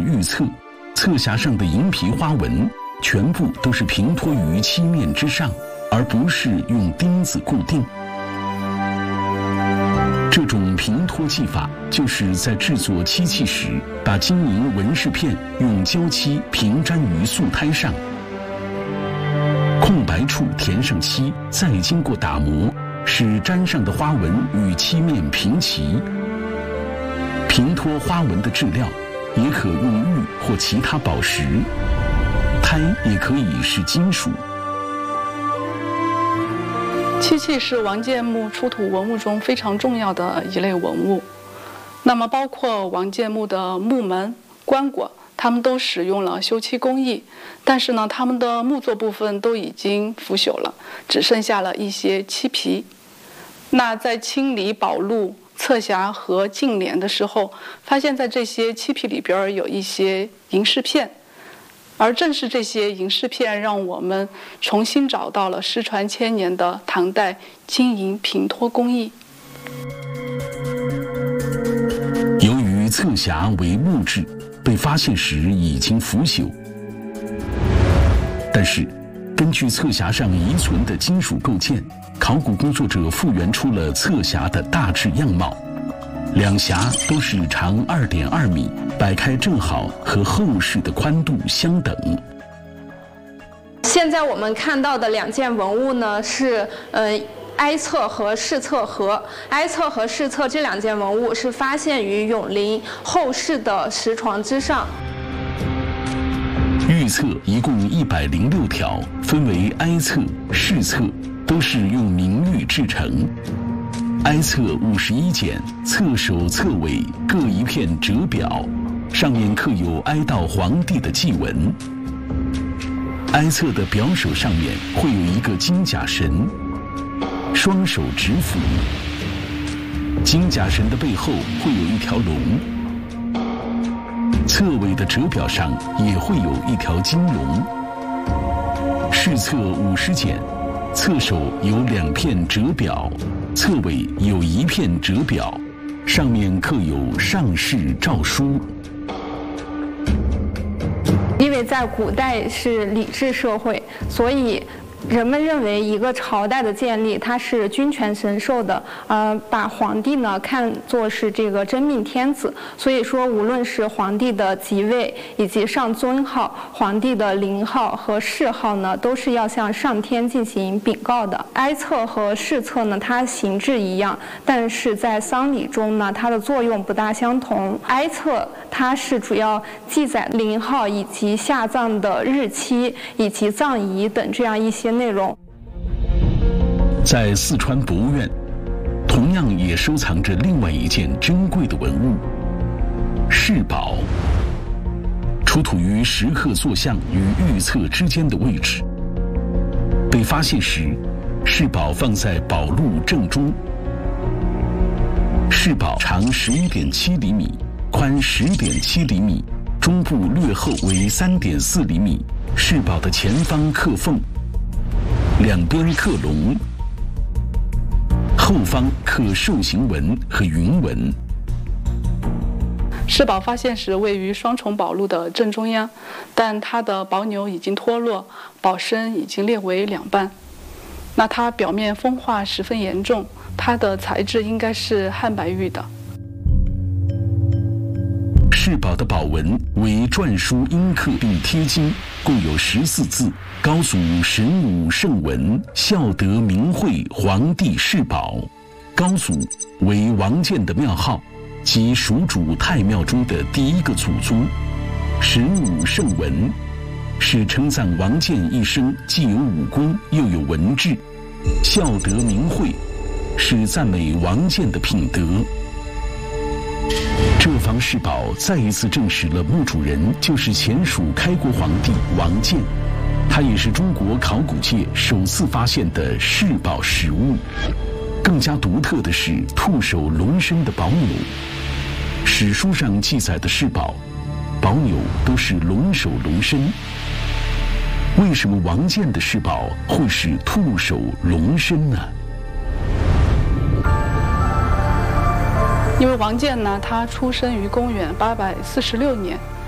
玉册，册匣上的银皮花纹全部都是平托于漆面之上，而不是用钉子固定。这种平托技法，就是在制作漆器时，把金银纹饰片用胶漆平粘于素胎上，空白处填上漆，再经过打磨，使粘上的花纹与漆面平齐。平托花纹的质料也可用玉或其他宝石，胎也可以是金属。 漆器是王建墓出土文物中非常重要的一类文物。那么包括王建墓的木门、棺椁，他们都使用了修漆工艺，但是呢，他们的木作部分都已经腐朽了，只剩下了一些漆皮。那在清理宝录、册匣和镜帘的时候，发现在这些漆皮里边有一些银饰片。而正是这些银饰片，让我们重新找到了失传千年的唐代金银平托工艺。 由于册匣为木质，被发现时已经腐朽，但是根据册匣上遗存的金属构件，考古工作者复原出了册匣的大致样貌。两匣都是长2.2米，摆开正好，和后室的宽度相等。 现在我们看到的两件文物呢，是哀册和试册盒。哀册和试册这两件文物是发现于永陵后室的石床之上。 玉册一共106条，分为哀册、试册，都是用明玉制成。哀册51件，册首册尾各一片折表，上面刻有哀悼皇帝的祭文。哀册的表首上面会有一个金甲神，双手执斧。金甲神的背后会有一条龙。册尾的折表上也会有一条金龙。试册50件，册首有2片折表，册尾有1片折表，上面刻有上士诏书。 因为在古代是礼制社会，所以人们认为一个朝代的建立，它是君权神授的，把皇帝呢看作是这个真命天子。所以说，无论是皇帝的即位以及上尊号、皇帝的陵号和谥号呢，都是要向上天进行禀告的。哀册和试册呢，它形制一样，但是在丧礼中呢，它的作用不大相同。哀册它是主要记载陵号以及下葬的日期以及葬仪等这样一些内容。 在四川博物院，同样也收藏着另外一件珍贵的文物——饰宝，出土于石刻坐像与玉册之间的位置。被发现时，饰宝放在宝录正中。饰宝长11.7厘米，宽10.7厘米，中部略厚为3.4厘米。饰宝的前方刻凤，两边刻龙，后方刻兽形纹和云纹。 饰宝发现时位于双重宝录的正中央，但它的宝钮已经脱落，宝身已经裂为2半。那它表面风化十分严重，它的材质应该是汉白玉的。 饰宝的宝文为篆书阴刻并贴金，共有14字：高祖神武圣文，孝德明惠皇帝饰宝。高祖为王建的庙号，即蜀主太庙中的第一个祖宗。神武圣文是称赞王建一生既有武功又有文治。孝德明惠是赞美王建的品德。这方饰宝再一次证实了墓主人就是前蜀开国皇帝王建，他也是中国考古界首次发现的饰宝实物。更加独特的是兔首龙身的宝钮，史书上记载的饰宝，宝钮都是龙首龙身。为什么王建的饰宝会是兔首龙身呢？ 因为王建呢，他出生于公元846年，